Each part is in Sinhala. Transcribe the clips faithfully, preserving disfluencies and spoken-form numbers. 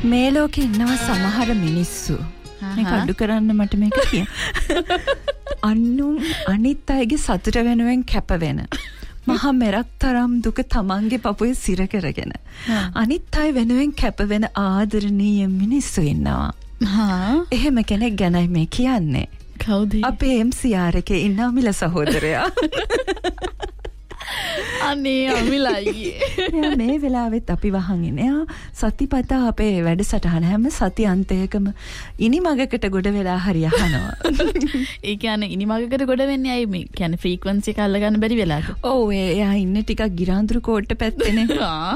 මේ ලෝකේ ඉන්නවා සමහර මිනිස්සු මේක අඩු කරන්න මට මේක කියන්න. අන්නු අනිත් අයගේ සතුට වෙනුවෙන් කැප වෙන. මහා මෙරක් තරම් දුක තමන්ගේ පපුවේ සිර කරගෙන. අනිත් අය වෙනුවෙන් කැප වෙන ආදරණීය මිනිස්සු ඉන්නවා. හා එහෙම කෙනෙක් ගැනයි මේ කියන්නේ. කවුද? අපේ එම් සී ආර් එකේ ඉන්න අමිල සහෝදරයා. අනේ අමිලයි. එයා මේ වෙලාවෙත් අපි වහන් ඉන්නේ. එයා සතිපතා අපේ වැඩසටහන හැම සති අන්තයකම ඉනිමගකට ගොඩ වෙලා හරි අහනවා. ඒ කියන්නේ ඉනිමගකට ගොඩ වෙන්නේ අය මේ කියන්නේ ෆ්‍රීකවන්සි එක අල්ල ගන්න බැරි වෙලාවක. ඔව් එයා ඉන්නේ ටිකක් ගිරාඳුරු කෝට්ට පැත්තේනේ. ආ.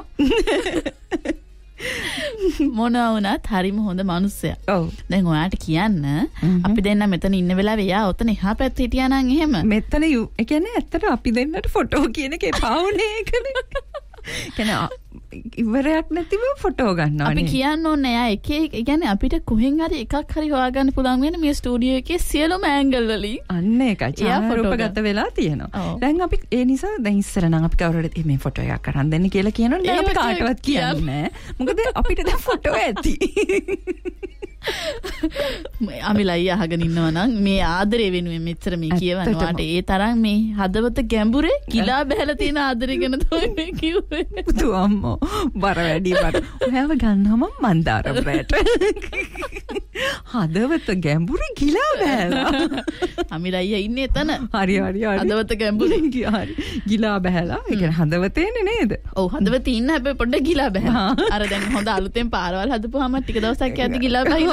මොනවා වුණත් හරිම හොඳ මිනිස්සයා. ඔව්. දැන් ඔයාට කියන්න අපි දෙන්න මෙතන ඉන්න වෙලාවේ එයා ඔතන එහා පැත්තේ හිටියා නම් එහෙම. මෙතන ඒ කියන්නේ ඇත්තට අපි දෙන්නට ෆොටෝ කියන එක එපා වුණේ ඒකනේ. කියන්නේ ඉවරයක් නැතිව ෆොටෝ ගන්නවා අපි කියන්න ඕනේ එයා එක එක කියන්නේ අපිට කොහෙන් හරි එකක් හරි හොයාගන්න පුළුවන් වෙන මේ ස්ටුඩියෝ එකේ සියලුම ඇන්ගල් වලින්. අන්න ඒකයි. ඡායාරූපගත වෙලා තියෙනවා. දැන් අපි ඒ නිසා දැන් ඉස්සර නම් අපි කවුරුහරි මේ ෆොටෝ එකක් කරන් දෙන්න කියලා කියනොත් නෑ අපි කාටවත් කියන්නේ නෑ. මොකද අපිට දැන් ෆොටෝ ඇති. අමිලයි අහගෙන ඉන්නවා නම් මේ ආදරේ වෙනුවෙන් මෙච්චර මේ කියවනවාට ඒ තරම් මේ හදවත ගැඹුරේ කිලා බහැලා තියෙන ආදරේ ගැන තමයි මේ කිව්වේ. පුතු අම්මෝ බර වැඩි බර. ඔයාව ගන්නවම මන්දාරම් රැට. හදවත ගැඹුරේ කිලා බහැලා. අමිලයි ඉන්නේ එතන. හරි හරි හරි. හදවත ගැඹුරේ හරි. ගිලා බහැලා. ඒ කියන්නේ හදවතේනේ නේද? ඔව් හදවතේ ඉන්න හැබැයි පොඩ්ඩක් ගිලා බහැලා. අර දැන් හොඳ අලුතෙන් පාරවල් හදපුවාම ටික දවසක් යද්දි ගිලා බහිනවා.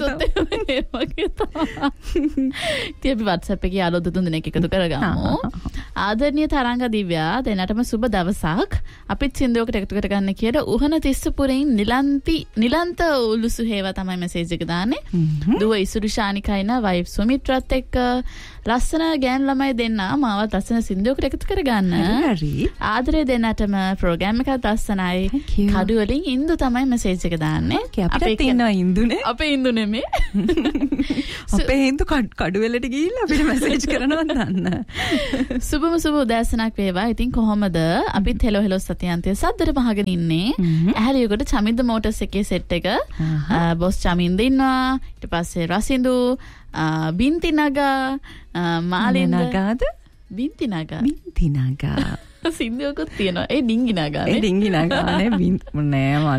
තිය අපි WhatsApp එකේ ආලෝද තුන් දෙනෙක් එකතු කරගමු. ආදරණීය තරංග දිව්‍යා දෙන්නටම සුබ දවසක්. අපිත් සින්දුවකට එකතු කරගන්න කියලා උහන තිස්සපුරෙන් නිලන්ති නිලන්ත උළුසු හේවා තමයි මැසේජ් එක දාන්නේ. දුව ඉසුරු ශානිකයින වයිෆ් සුමිත්‍රාත් එක්ක ලස්සන ගෑන් ළමයි දෙන්න මාවත් ලස්සන සින්දුවකට එකතු කරගන්න. හරි. ආදරේ දෙන්නටම ප්‍රෝග්‍රෑම් එකත් ලස්සනයි. කඩු වලින් ඉන්දු තමයි මැසේජ් එක දාන්නේ. අපිට ඉන්නවා ඉන්දුනේ. අපේ ඉන්දු නෙමේ. අපේ ඉන්දු කඩු වලට ගිහිල්ලා අපිට මැසේජ් කරනවා දන්න. සුබම සුබ උදෑසනක් වේවා. ඉතින් කොහොමද අපිත් හෙලෝ හෙලෝ සතියන්තය සද්දට පහගෙන ඉන්නේ. ඇහැලියකට චමින්ද මෝටර්ස් එකේ සෙට් එක බොස් චමින්ද ඉන්නවා. ඊට පස්සේ රසින්දු බින්ති නගා මාලින්ද නගාද බින්ති නගා බින්ති නගා සින්දුවකුත් තියෙනවා. ඒ ඩිංගි නගා නේ. ඒ ඩිංගි නගා නේ බින් නෑ